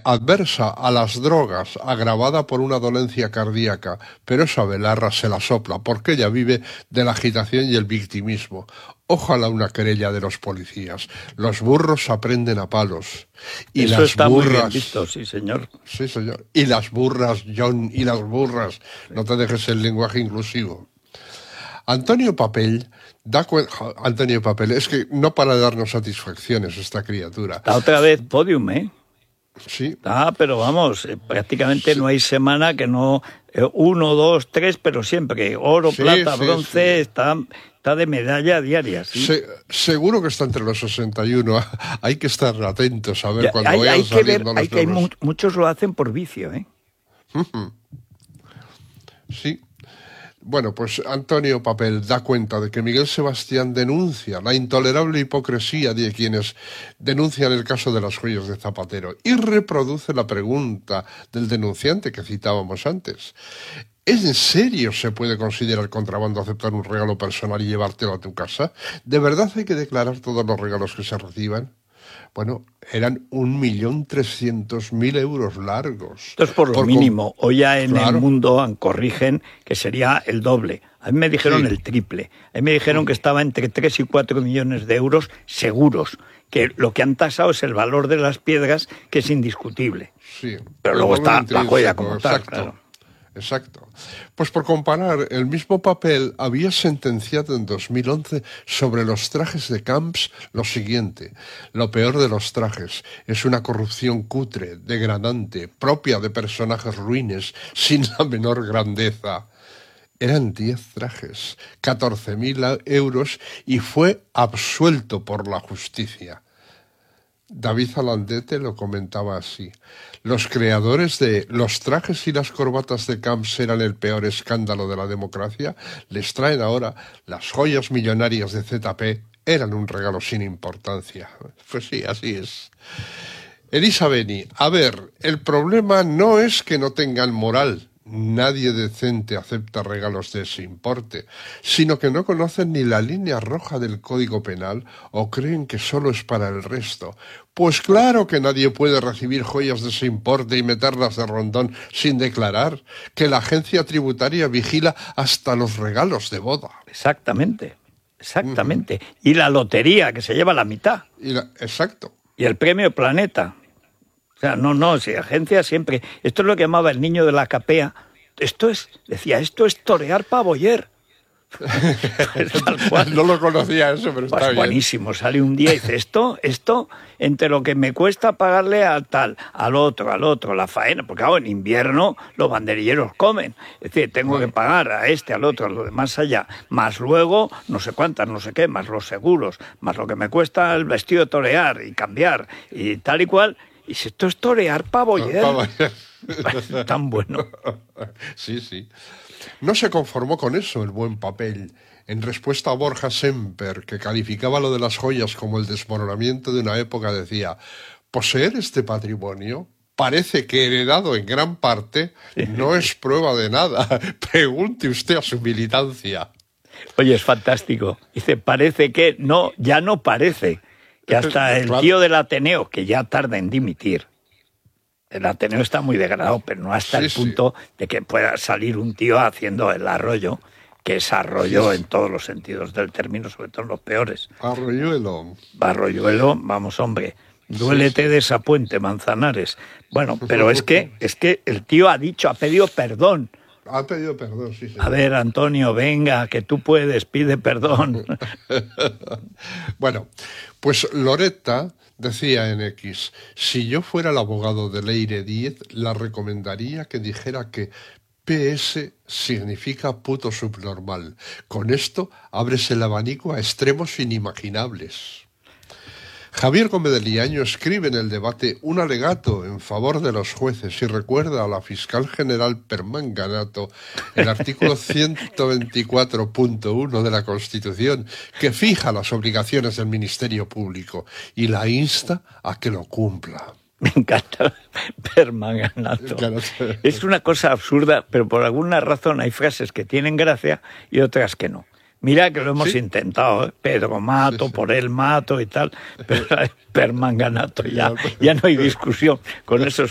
adversa a las drogas, agravada por una dolencia cardíaca, pero esa Belarra se la sopla, porque ella vive de la agitación y el victimismo. Ojalá una querella de los policías. Los burros aprenden a palos. Y eso está muy bien visto, sí, señor. Sí, señor. Y las burras, John, y las burras. Sí. No te dejes el lenguaje inclusivo. Antonio Papel, es que no para de darnos satisfacciones esta criatura. Está otra vez podium, ¿eh? Sí. Pero vamos, prácticamente sí. No hay semana que no... 1, 2, 3, pero siempre. Oro, sí, plata, bronce, sí. Está de medalla diaria. ¿Sí? Seguro que está entre los 61. Hay que estar atentos a ver cuando vayan saliendo los números. Muchos lo hacen por vicio, ¿eh? Sí. Bueno, pues Antonio Papel da cuenta de que Miguel Sebastián denuncia la intolerable hipocresía de quienes denuncian el caso de las joyas de Zapatero y reproduce la pregunta del denunciante que citábamos antes. ¿En serio se puede considerar contrabando aceptar un regalo personal y llevártelo a tu casa? ¿De verdad hay que declarar todos los regalos que se reciban? Bueno, eran 1.300.000 euros largos. Esto es por lo mínimo. Hoy ya en el mundo corrigen que sería el doble. A mí me dijeron el triple. A mí me dijeron que estaba entre 3 y 4 millones de euros seguros. Que lo que han tasado es el valor de las piedras, que es indiscutible. Sí. Pero luego está la joya como tal, claro. Exacto. Pues por comparar, el mismo Papel había sentenciado en 2011 sobre los trajes de Camps lo siguiente: lo peor de los trajes es una corrupción cutre, degradante, propia de personajes ruines, sin la menor grandeza. Eran 10 trajes, 14.000 euros y fue absuelto por la justicia. David Alandete lo comentaba así: los creadores de los trajes y las corbatas de Camps eran el peor escándalo de la democracia, les traen ahora las joyas millonarias de ZP, eran un regalo sin importancia. Pues sí, así es. Elisa Beni, a ver, el problema no es que no tengan moral. Nadie decente acepta regalos de ese importe, sino que no conocen ni la línea roja del Código Penal o creen que solo es para el resto. Pues claro que nadie puede recibir joyas de ese importe y meterlas de rondón sin declarar, que la agencia tributaria vigila hasta los regalos de boda. Exactamente. Y la lotería, que se lleva la mitad. Exacto. Y el premio Planeta. O sea, si agencia siempre... Esto es lo que llamaba el niño de la capea. Esto es torear pavoyer. Tal cual. No lo conocía eso, pero está bien. Buenísimo. Sale un día y dice, esto, entre lo que me cuesta pagarle al tal, al otro, la faena, porque en invierno los banderilleros comen. Es decir, tengo que pagar a este, al otro, a lo de más allá, más luego no sé cuántas, no sé qué, más los seguros, más lo que me cuesta el vestido de torear y cambiar y tal y cual. Y si esto es torear pavoyer. Tan bueno. Sí. No se conformó con eso el buen Papel. En respuesta a Borja Semper, que calificaba lo de las joyas como el desmoronamiento de una época, decía: poseer este patrimonio, parece que heredado en gran parte, no es prueba de nada. Pregunte usted a su militancia. Oye, es fantástico. Dice, parece que... No, ya no parece. Que hasta el tío del Ateneo, que ya tarda en dimitir, el Ateneo está muy degradado, pero no hasta el punto de que pueda salir un tío haciendo el arroyo, que es arroyo en todos los sentidos del término, sobre todo en los peores. Arroyuelo, vamos hombre, duélete de esa puente, Manzanares. Bueno, pero es que el tío ha pedido perdón. Ha pedido perdón, sí. A ver, Antonio, venga, que tú puedes, pide perdón. Bueno, pues Loretta decía en X: si yo fuera el abogado de Leire Díez, la recomendaría que dijera que PS significa puto subnormal. Con esto abres el abanico a extremos inimaginables. Javier Gómez de Liaño escribe en el debate un alegato en favor de los jueces y recuerda a la fiscal general Permanganato el artículo 124.1 de la Constitución, que fija las obligaciones del Ministerio Público y la insta a que lo cumpla. Me encanta Permanganato. Es una cosa absurda, pero por alguna razón hay frases que tienen gracia y otras que no. Mira que lo hemos intentado, ¿eh? Pedro Mato, por él Mato y tal, pero Permanganato ya no hay discusión con esos